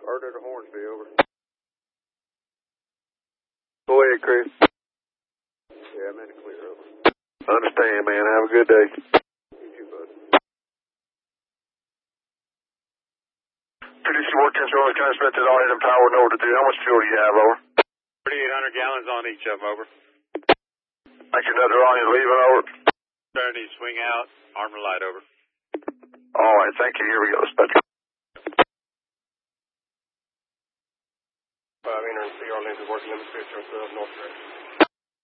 Carter to Hornsby, over. Go ahead, Chris. Yeah, I'm in the clear, over. Understand, man. Have a good day. You too, bud. PDC 410 transmitted all head and power, know what to do. How much fuel do you have, over? 3,800 gallons on each of them, over. Thank you, another on you leaving, over. Starting to swing out, armor light, over. All right, thank you. Here we go, Spectre. 5 Inter and CR lanes working in the picture of North Track.